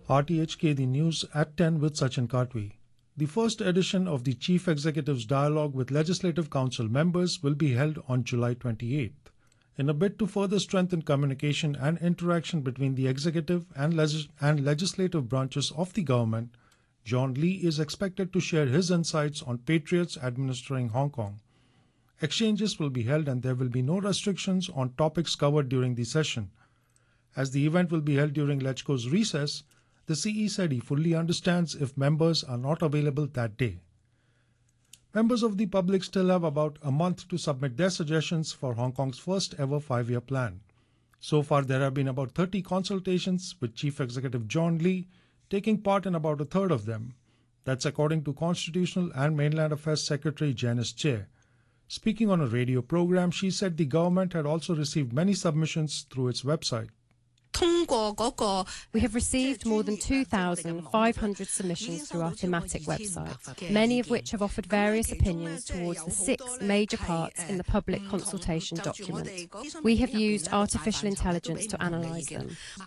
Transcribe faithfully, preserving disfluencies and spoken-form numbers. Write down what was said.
R T H K, the news at ten with Sachin Katwi. The first edition of the Chief Executive's Dialogue with Legislative Council members will be held on July twenty-eighth. In a bid to further strengthen communication and interaction between the executive and, legis- and legislative branches of the government, John Lee is expected to share his insights on patriots administering Hong Kong. Exchanges will be held and there will be no restrictions on topics covered during the session. As the event will be held during LegCo's recess, the C E said he fully understands if members are not available that day. Members of the public still have about a month to submit their suggestions for Hong Kong's first ever five-year plan. So far, there have been about thirty consultations, with Chief Executive John Lee taking part in about a third of them. That's according to Constitutional and Mainland Affairs Secretary Janice Che. Speaking on a radio program, she said the government had also received many submissions through its website. We have received more than two thousand five hundred submissions through our thematic website, many of which have offered various opinions towards the six major parts in the public consultation document. We have used artificial intelligence to analyse them.